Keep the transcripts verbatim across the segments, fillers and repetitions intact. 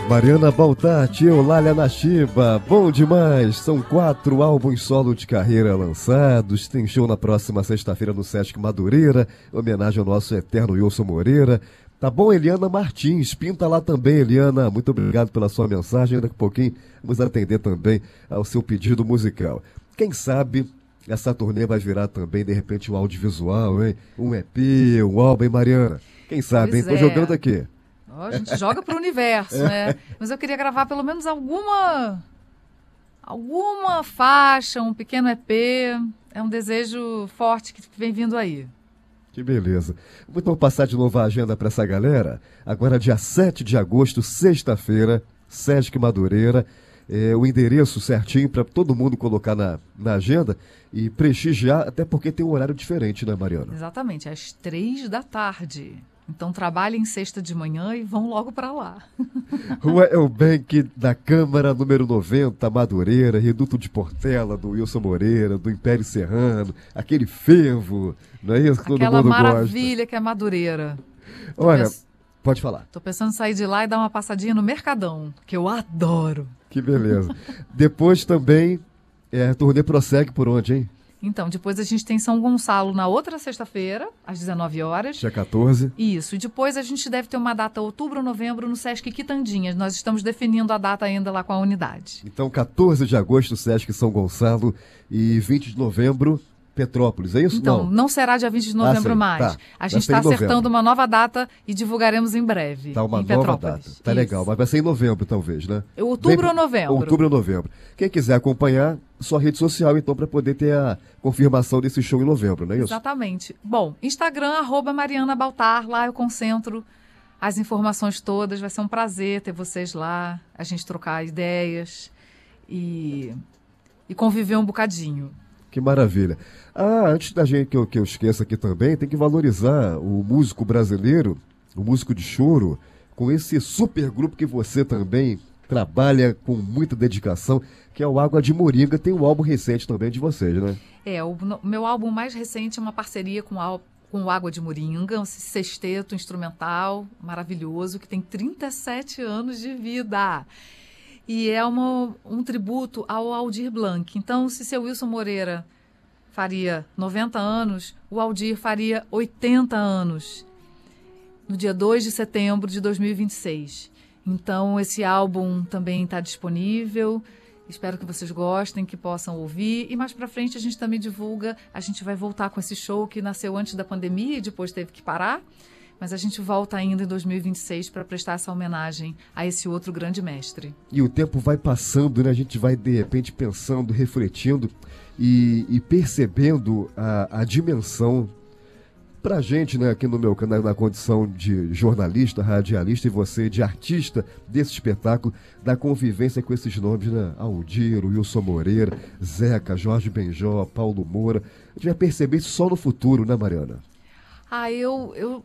Mariana Baltar, Eulália Nashiba, bom demais! São quatro álbuns solo de carreira lançados, tem show na próxima sexta-feira no Sesc Madureira, homenagem ao nosso eterno Wilson Moreira. Tá bom, Eliana Martins, pinta lá também, Eliana, muito obrigado pela sua mensagem, daqui a pouquinho vamos atender também ao seu pedido musical. Quem sabe essa turnê vai virar também, de repente, um audiovisual, hein? Um E P, um álbum, hein, Mariana? Quem sabe, pois hein? Tô é. jogando aqui. A gente joga para o universo, né? Mas eu queria gravar pelo menos alguma alguma faixa, um pequeno E P. É um desejo forte que vem vindo aí. Que beleza. Vamos passar de novo a agenda para essa galera. Agora, dia sete de agosto, sexta-feira, Sesc Madureira. É, o endereço certinho para todo mundo colocar na, na agenda e prestigiar, até porque tem um horário diferente, né, Mariana? Exatamente, às três da tarde. Então trabalhem sexta de manhã e vão logo para lá. Rua Elbank da Câmara, número noventa, Madureira, Reduto de Portela, do Wilson Moreira, do Império Serrano, aquele fervo, não é isso que todo Aquela mundo gosta? maravilha que é Madureira. Olha, pens... pode falar. Tô pensando em sair de lá e dar uma passadinha no Mercadão, que eu adoro. Que beleza. Depois também, é, a turnê prossegue por onde, hein? Então, depois a gente tem São Gonçalo na outra sexta-feira, às dezenove horas. Dia quatorze. Isso. E depois a gente deve ter uma data outubro ou novembro no Sesc Quitandinhas. Nós estamos definindo a data ainda lá com a unidade. Então, quatorze de agosto, Sesc São Gonçalo e vinte de novembro, Petrópolis, é isso? Então, não, não será dia vinte de novembro ah, sim, mais. Tá. A gente está acertando uma nova data e divulgaremos em breve. Tá, uma em nova Petrópolis. data. Tá isso. legal, mas vai ser em novembro, talvez, né? Outubro Bem, ou novembro. Outubro ou novembro. Quem quiser acompanhar, sua rede social, então, para poder ter a confirmação desse show em novembro, não é isso? Exatamente. Bom, Instagram, arroba Mariana Baltar, lá eu concentro as informações todas. Vai ser um prazer ter vocês lá, a gente trocar ideias e, e conviver um bocadinho. Que maravilha. Ah, antes da gente que eu, que eu esqueça aqui também, tem que valorizar o músico brasileiro, o músico de choro, com esse super grupo que você também trabalha com muita dedicação, que é o Água de Moringa. Tem um álbum recente também de vocês, né? É, o no, meu álbum mais recente é uma parceria com, a, com o Água de Moringa, um sexteto instrumental maravilhoso, que tem trinta e sete anos de vida. E é uma, um tributo ao Aldir Blanc. Então, se seu Wilson Moreira faria noventa anos, o Aldir faria oitenta anos, no dia dois de setembro de dois mil e vinte e seis. Então, esse álbum também está disponível. Espero que vocês gostem, que possam ouvir. E mais pra frente a gente também divulga, a gente vai voltar com esse show que nasceu antes da pandemia e depois teve que parar. Mas a gente volta ainda em dois mil e vinte e seis para prestar essa homenagem a esse outro grande mestre. E o tempo vai passando, né? A gente vai, de repente, pensando, refletindo e, e percebendo a, a dimensão pra gente, né? Aqui no meu canal, na condição de jornalista, radialista e você de artista desse espetáculo, da convivência com esses nomes, né? Aldir, Wilson Moreira, Zeca, Jorge Benjó, Paulo Moura. A gente vai perceber isso só no futuro, né, Mariana? Ah, eu... eu...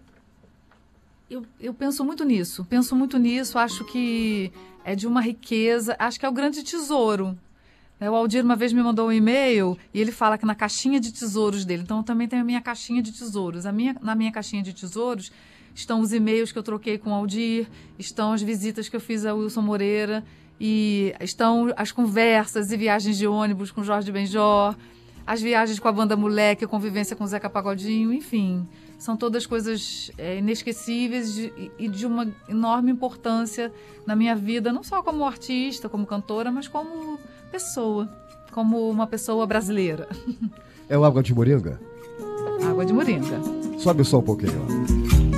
Eu, eu penso muito nisso, penso muito nisso, acho que é de uma riqueza, acho que é o grande tesouro. O Aldir uma vez me mandou um e-mail e ele fala que na caixinha de tesouros dele, então eu também tenho a minha caixinha de tesouros. A minha, na minha caixinha de tesouros estão os e-mails que eu troquei com o Aldir, estão as visitas que eu fiz a Wilson Moreira, e estão as conversas e viagens de ônibus com Jorge Benjó, as viagens com a Banda Moleque, a convivência com o Zeca Pagodinho, enfim... São todas coisas é, inesquecíveis de, e de uma enorme importância na minha vida, não só como artista, como cantora, mas como pessoa, como uma pessoa brasileira. É o Água de Moringa? Água de Moringa. Sobe só um pouquinho, ó.